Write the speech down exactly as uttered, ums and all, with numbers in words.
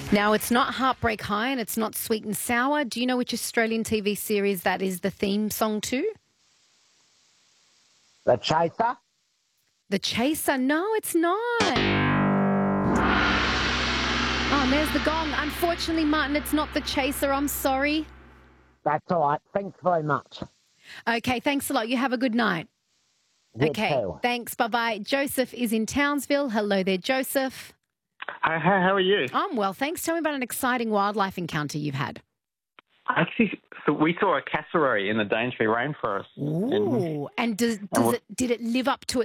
Now, it's not Heartbreak High and it's not Sweet and Sour. Do you know which Australian T V series that is the theme song to? The Chaser? The Chaser. No, it's not. Oh, and there's the gong. Unfortunately, Martin, it's not The Chaser. I'm sorry. That's all right. Thanks very much. Okay, thanks a lot. You have a good night. You okay, too. thanks. Bye-bye. Joseph is in Townsville. Hello there, Joseph. Hi, hi, how are you? I'm well, thanks. Tell me about an exciting wildlife encounter you've had. Actually, so we saw a cassowary in the Daintree rainforest. Ooh, and does, does we- it, did it live up to its